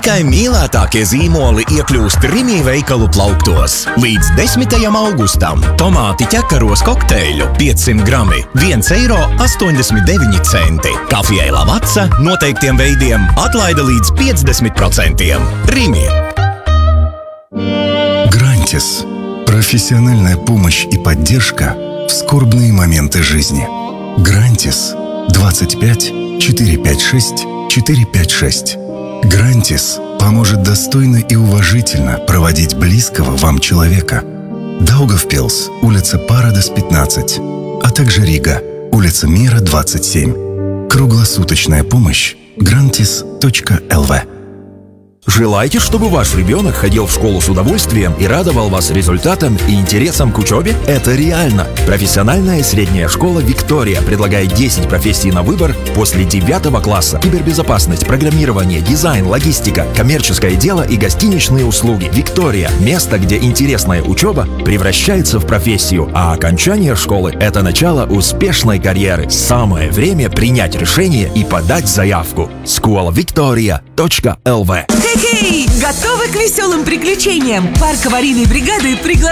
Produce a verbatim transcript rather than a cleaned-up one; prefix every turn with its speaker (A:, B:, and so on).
A: Tikai mīļākie zīmoli iekļūst Rimi veikalu plauktos. Līdz desmitajam augustam tomāti ķekaros kokteļu piecsimt grami viens eiro astoņdesmit deviņi centi. Kafijai Lavazza noteiktiem veidiem atlaide līdz piecdesmit procentiem. Rimi.
B: Грантис. Профессиональная помощь и поддержка в скорбные моменты жизни. Грантис. двадцать пять четыреста пятьдесят шесть четыреста пятьдесят шесть. Грантис поможет достойно и уважительно проводить близкого вам человека. Даугавпилс, улица Парадес, пятнадцать, а также Рига, улица Мира, двадцать семь. Круглосуточная помощь. грантис точка эл ви.
C: Желаете, чтобы ваш ребенок ходил в школу с удовольствием и радовал вас результатом и интересом к учебе? Это реально! Профессиональная средняя школа «Виктория» предлагает десять профессий на выбор после девятого класса. Кибербезопасность, программирование, дизайн, логистика, коммерческое дело и гостиничные услуги. «Виктория» – место, где интересная учеба превращается в профессию, а окончание школы – это начало успешной карьеры. Самое время принять решение и подать заявку. школа виктория точка эл ви.
D: Хей-хей! Готовы к веселым приключениям? Парк аварийной бригады приглашает